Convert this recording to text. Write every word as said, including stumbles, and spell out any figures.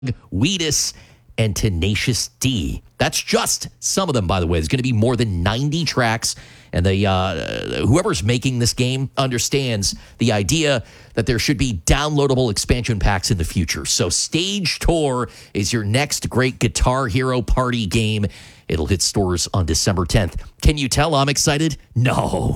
Wheatus, and Tenacious D. That's just some of them, by the way. There's going to be more than ninety tracks, and the uh, whoever's making this game understands the idea that there should be downloadable expansion packs in the future. So Stage Tour is your next great Guitar Hero party game. It'll hit stores on December tenth. Can you tell I'm excited? No.